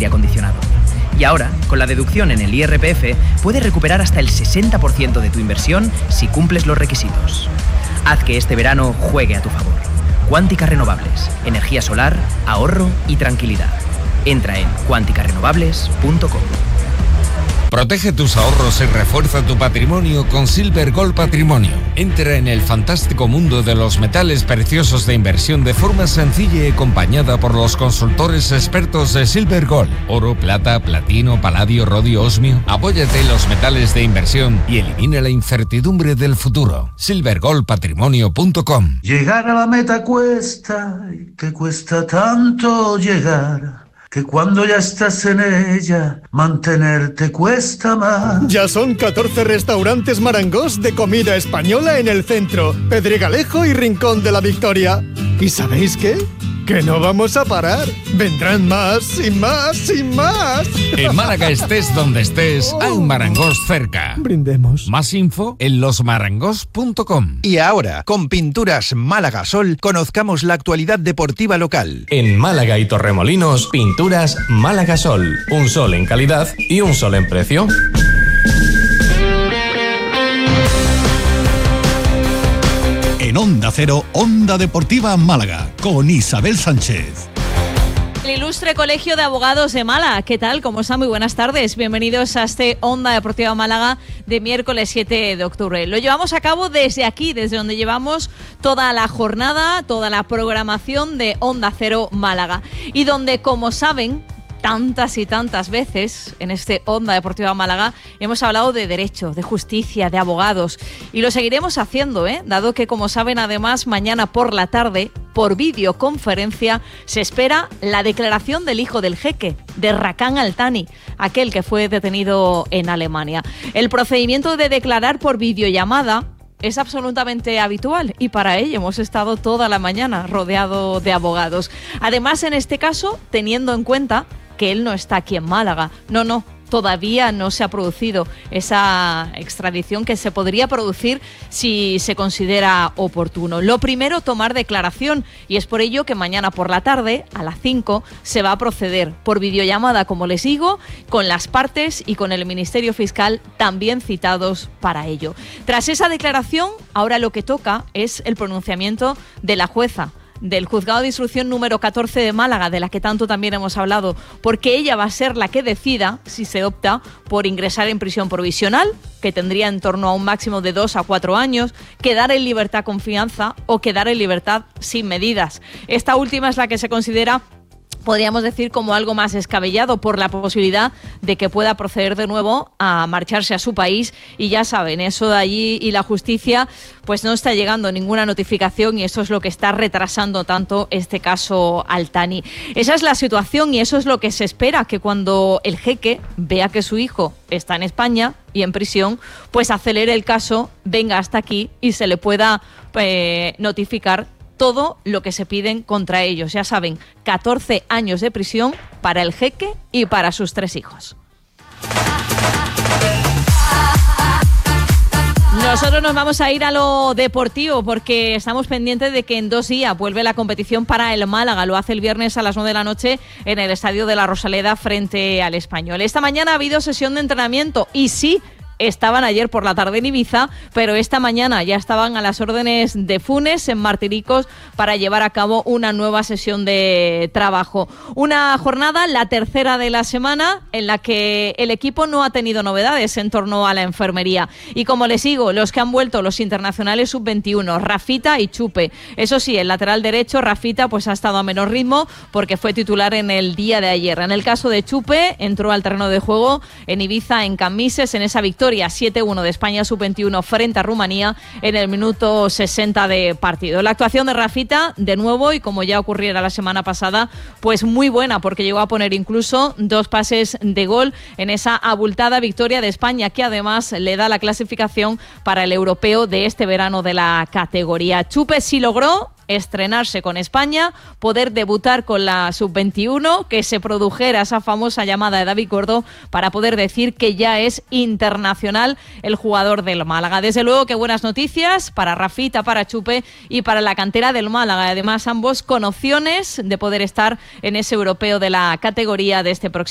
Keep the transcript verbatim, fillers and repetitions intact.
aire acondicionado. Y ahora, con la deducción en el I R P F, puedes recuperar hasta el sesenta por ciento de tu inversión si cumples los requisitos. Haz que este verano juegue a tu favor. Quántica Renovables. Energía solar, ahorro y tranquilidad. Entra en quántica renovables punto com. Protege tus ahorros y refuerza tu patrimonio con Silver Gold Patrimonio. Entra en el fantástico mundo de los metales preciosos de inversión de forma sencilla y acompañada por los consultores expertos de Silver Gold. Oro, plata, platino, paladio, rodio, osmio. Apóyate en los metales de inversión y elimina la incertidumbre del futuro. silver gold patrimonio punto com. Llegar a la meta cuesta, y te cuesta tanto llegar, que cuando ya estás en ella, mantenerte cuesta más. Ya son catorce restaurantes Marangos de comida española en el centro, Pedregalejo y Rincón de la Victoria. ¿Y sabéis qué? Que no vamos a parar. Vendrán más y más y más. En Málaga estés donde estés, hay un Marangos cerca. Brindemos. Más info en los marangos punto com. Y ahora, con Pinturas Málaga Sol, conozcamos la actualidad deportiva local. En Málaga y Torremolinos, Pinturas Málaga Sol. Un sol en calidad y un sol en precio. En Onda Cero, Onda Deportiva Málaga, con Isabel Sánchez. El ilustre Colegio de Abogados de Málaga. ¿Qué tal? ¿Cómo están? Muy buenas tardes. Bienvenidos a este Onda Deportiva Málaga de miércoles siete de octubre. Lo llevamos a cabo desde aquí, desde donde llevamos toda la jornada, toda la programación de Onda Cero Málaga. Y donde, como saben, tantas y tantas veces en este Onda Deportiva Málaga hemos hablado de derecho, de justicia, de abogados, y lo seguiremos haciendo, ¿eh? Dado que, como saben, además, mañana por la tarde, por videoconferencia, se espera la declaración del hijo del jeque, de Rakan Al Thani, aquel que fue detenido en Alemania. El procedimiento de declarar por videollamada es absolutamente habitual y para ello hemos estado toda la mañana rodeado de abogados. Además, en este caso, teniendo en cuenta que él no está aquí en Málaga. No, no, todavía no se ha producido esa extradición que se podría producir si se considera oportuno. Lo primero, tomar declaración, y es por ello que mañana por la tarde, a las cinco, se va a proceder por videollamada, como les digo, con las partes y con el Ministerio Fiscal también citados para ello. Tras esa declaración, ahora lo que toca es el pronunciamiento de la jueza del Juzgado de Instrucción número catorce de Málaga, de la que tanto también hemos hablado, porque ella va a ser la que decida si se opta por ingresar en prisión provisional, que tendría en torno a un máximo de dos a cuatro años, quedar en libertad con fianza o quedar en libertad sin medidas. Esta última es la que se considera, podríamos decir, como algo más descabellado por la posibilidad de que pueda proceder de nuevo a marcharse a su país, y ya saben, eso de allí y la justicia, pues no está llegando ninguna notificación, y eso es lo que está retrasando tanto este caso Al Thani. Esa es la situación y eso es lo que se espera, que cuando el jeque vea que su hijo está en España y en prisión, pues acelere el caso, venga hasta aquí y se le pueda eh, notificar todo lo que se piden contra ellos. Ya saben, catorce años de prisión para el jeque y para sus tres hijos. Nosotros nos vamos a ir a lo deportivo porque estamos pendientes de que en dos días vuelve la competición para el Málaga. Lo hace el viernes a las nueve de la noche en el Estadio de la Rosaleda frente al Español. Esta mañana ha habido sesión de entrenamiento y sí, estaban ayer por la tarde en Ibiza, pero esta mañana ya estaban a las órdenes de Funes en Martiricos para llevar a cabo una nueva sesión de trabajo. Una jornada, la tercera de la semana, en la que el equipo no ha tenido novedades en torno a la enfermería. Y como les digo, los que han vuelto, los internacionales sub veintiuno, Rafita y Chupe. Eso sí, el lateral derecho, Rafita, pues ha estado a menor ritmo porque fue titular en el día de ayer. En el caso de Chupe, entró al terreno de juego en Ibiza, en Camises, en esa victoria siete uno de España sub veintiuno frente a Rumanía en el minuto sesenta de partido. La actuación de Rafita, de nuevo, y como ya ocurriera la semana pasada, pues muy buena, porque llegó a poner incluso dos pases de gol en esa abultada victoria de España, que además le da la clasificación para el europeo de este verano de la categoría. Chupe sí logró estrenarse con España, poder debutar con la sub veintiuno, que se produjera esa famosa llamada de David Gordo para poder decir que ya es internacional el jugador del Málaga. Desde luego que buenas noticias para Rafita, para Chupe y para la cantera del Málaga. Además, ambos con opciones de poder estar en ese europeo de la categoría de este próximo